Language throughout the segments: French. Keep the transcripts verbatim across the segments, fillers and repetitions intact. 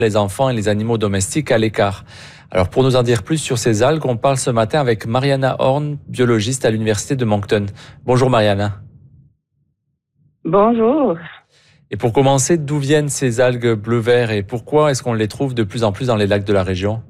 les enfants et les animaux domestiques à l'écart. Alors pour nous en dire plus sur ces algues, on parle ce matin avec Mariana Horn, biologiste à l'université de Moncton. Bonjour Mariana. Bonjour. Et pour commencer, d'où viennent ces algues bleu-vert et pourquoi est-ce qu'on les trouve de plus en plus dans les lacs de la région?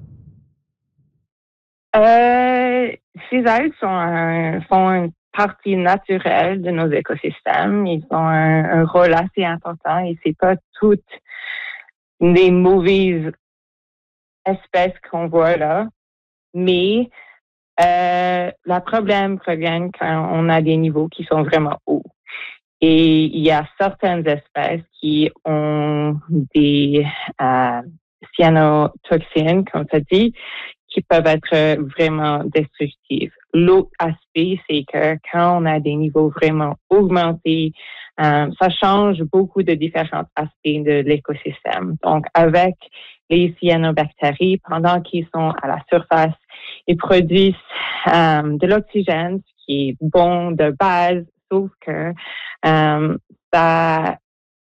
Euh, ces algues sont, un, font une partie naturelle de nos écosystèmes. Ils ont un, un rôle assez important et c'est pas toutes des mauvaises espèces qu'on voit là, mais euh, le problème provient quand on a des niveaux qui sont vraiment hauts. Et il y a certaines espèces qui ont des euh, cyanotoxines, comme tu as dit, qui peuvent être vraiment destructives. L'autre aspect, c'est que quand on a des niveaux vraiment augmentés, euh, ça change beaucoup de différents aspects de l'écosystème. Donc, avec les cyanobactéries, pendant qu'ils sont à la surface, ils produisent euh, de l'oxygène, ce qui est bon de base, sauf que euh, ça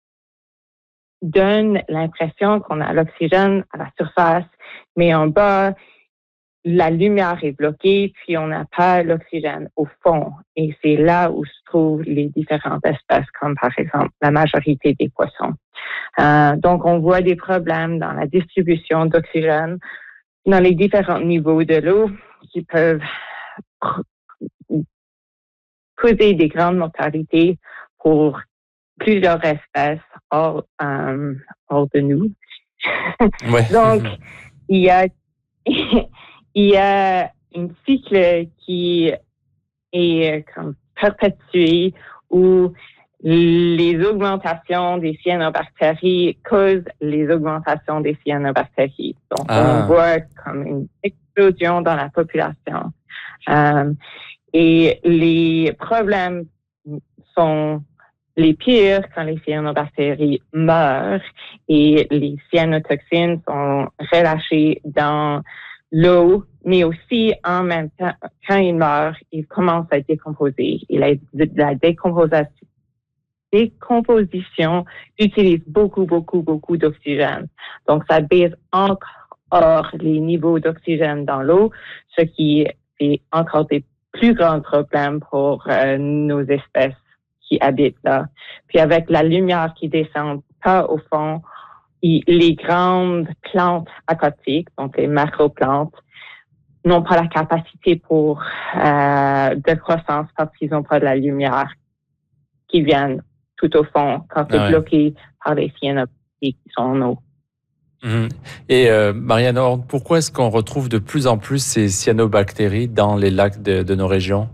donne l'impression qu'on a l'oxygène à la surface, mais en bas, la lumière est bloquée, puis on n'a pas l'oxygène au fond. Et c'est là où se trouvent les différentes espèces, comme par exemple la majorité des poissons. Euh, donc, on voit des problèmes dans la distribution d'oxygène dans les différents niveaux de l'eau qui peuvent causer des grandes mortalités pour plusieurs espèces hors, euh, hors de nous. Ouais. Donc, il y a il y a un cycle qui est comme perpétué où les augmentations des cyanobactéries causent les augmentations des cyanobactéries. Donc, Ah. on voit comme une explosion dans la population. Euh, et les problèmes sont les pires quand les cyanobactéries meurent et les cyanotoxines sont relâchées dans l'eau, mais aussi en même temps, quand ils meurent, ils commencent à décomposer. Et la, la décomposation, décomposition utilise beaucoup, beaucoup, beaucoup d'oxygène. Donc, ça baisse encore les niveaux d'oxygène dans l'eau, ce qui fait encore des plus grands problèmes pour euh, nos espèces qui habitent là. Puis avec la lumière qui descend pas au fond, les grandes plantes aquatiques, donc les macroplantes, n'ont pas la capacité pour euh, de croissance parce qu'ils n'ont pas de la lumière qui vient tout au fond quand c'est Ah ouais. bloqué par les cyanobactéries qui sont en eau. Mmh. Et euh, Mariana Horn, pourquoi est-ce qu'on retrouve de plus en plus ces cyanobactéries dans les lacs de, de nos régions?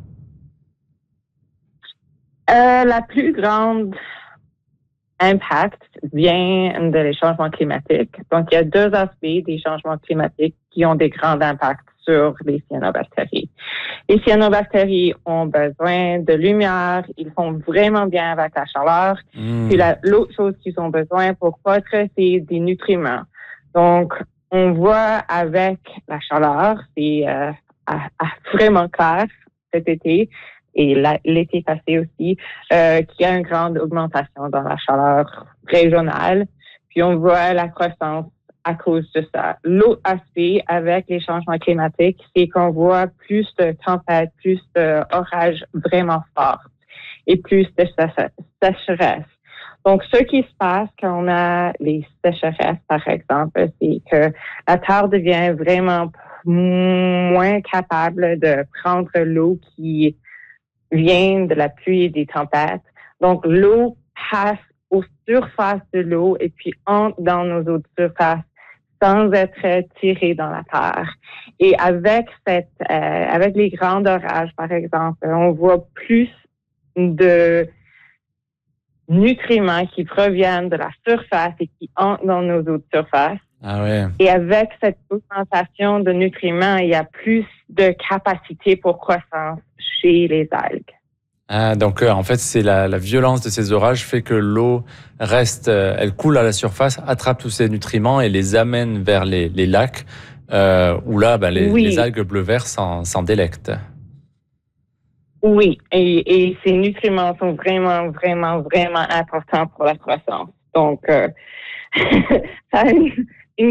Euh, la plus grande impact vient de les changements climatiques. Donc, il y a deux aspects des changements climatiques qui ont des grands impacts sur les cyanobactéries. Les cyanobactéries ont besoin de lumière, ils font vraiment bien avec la chaleur. Mmh. Puis la, l'autre chose qu'ils ont besoin pour croître, c'est des nutriments. Donc, on voit avec la chaleur, c'est euh, à, à vraiment clair cet été, et la, l'été passé aussi, euh, qu'il y a une grande augmentation dans la chaleur régionale. Puis on voit la croissance à cause de ça. L'autre aspect avec les changements climatiques, c'est qu'on voit plus de tempêtes, plus d'orages vraiment forts et plus de sécheresse. Donc, ce qui se passe quand on a les sécheresses, par exemple, c'est que la terre devient vraiment moins capable de prendre l'eau qui vient de la pluie et des tempêtes. Donc, l'eau passe aux surfaces de l'eau et puis entre dans nos autres surfaces sans être tirée dans la terre. Et avec cette, euh, avec les grands orages, par exemple, on voit plus de nutriments qui proviennent de la surface et qui entrent dans nos autres surfaces. Ah ouais. Et avec cette augmentation de nutriments, il y a plus de capacité pour croissance chez les algues. Ah, donc euh, en fait, c'est la, la violence de ces orages fait que l'eau reste, euh, elle coule à la surface, attrape tous ces nutriments et les amène vers les, les lacs, euh, où là, ben, les, Oui. les algues bleu-vert s'en, s'en délectent. Oui, et, et ces nutriments sont vraiment, vraiment, vraiment importants pour la croissance. Donc, euh, ça a une,